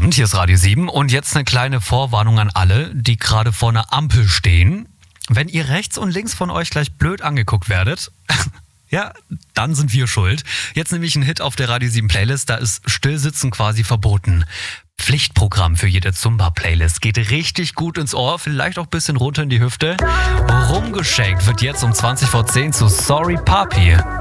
Abend, hier ist Radio 7 und jetzt eine kleine Vorwarnung an alle, die gerade vor einer Ampel stehen. Wenn ihr rechts und links von euch gleich blöd angeguckt werdet, ja, dann sind wir schuld. Jetzt nämlich ein Hit auf der Radio 7 Playlist, da ist Stillsitzen quasi verboten. Pflichtprogramm für jede Zumba-Playlist. Geht richtig gut ins Ohr, vielleicht auch ein bisschen runter in die Hüfte. Rumgeschenkt wird jetzt um 20 vor 10 zu Sorry Papi.